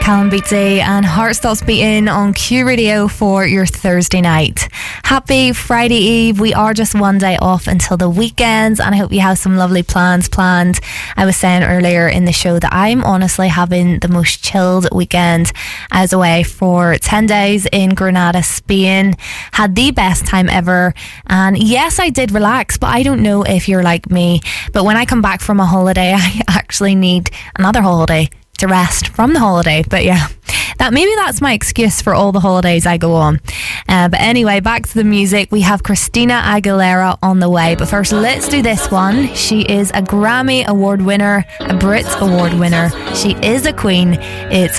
Callum Beatsy and Heart Stops Beating on Q Radio for your Thursday night. Happy Friday Eve. We are just one day off until the weekends, and I hope you have some lovely plans planned. I was saying earlier in the show that I'm honestly having the most chilled weekend. I was away for 10 days in Granada, Spain. Had the best time ever, and yes, I did relax, but I don't know if you're like me, but when I come back from a holiday, I actually need another holiday to rest from the holiday. But yeah, that's my excuse for all the holidays I go on. But anyway, back to the music. We have Christina Aguilera on the way, but first let's do this one. She is a Grammy Award winner, a Brit Award winner. She is a queen. It's